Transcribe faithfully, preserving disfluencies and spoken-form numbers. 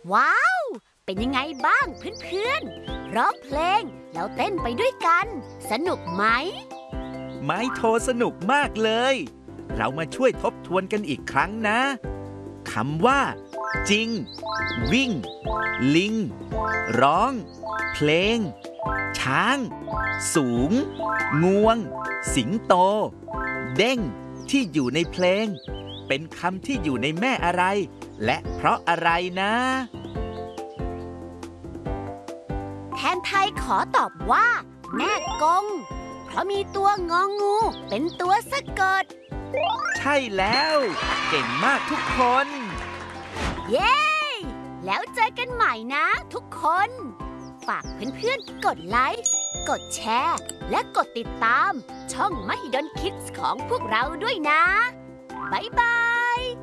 ว้าว เป็นยังไงบ้างเพื่อนๆร้องเพลงแล้วเต้นไปด้วยกัน สนุกไหมไม้โทสนุกมากเลย เรามาช่วยทบทวนกันอีกครั้งนะคำว่า จริง วิ่ง ลิง ร้อง เพลง ช้าง สูง งวง สิงโต เด้งที่อยู่ในเพลง เป็นคำที่อยู่ในแม่อะไร และเพราะอะไรนะแทนไทยขอตอบว่า แม่กง เพราะมีตัวงองูเป็นตัวสะกดใช่แล้ว เก่งมากทุกคนเย้ แล้วเจอกันใหม่นะทุกคน ฝากเพื่อนๆ กดไลค์ กดแชร์ และกดติดตามช่อง Mahidol Kids ของพวกเราด้วยนะ บ๊ายบาย